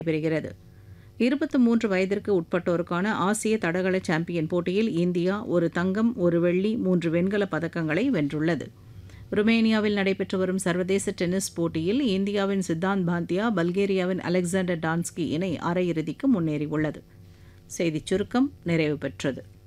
பெறுகிறது. 23 வயதிற்கு உட்பட்டோருக்கான ஆசிய தடகள சாம்பியன் போட்டியில் இந்தியா ஒரு தங்கம், ஒரு வெள்ளி, 3 வெண்கலப் பதக்கங்களை வென்றுள்ளது. ருமேனியாவில் நடைபெற்று வரும் சர்வதேச டென்னிஸ் போட்டியில் இந்தியாவின் சித்தாந்த் பாந்தியா, பல்கேரியாவின் அலெக்சாண்டர் டான்ஸ்கி இணை அரையிறுதிக்கு முன்னேறியுள்ளது. செய்திச் சுருக்கம் நிறைவு பெற்றது.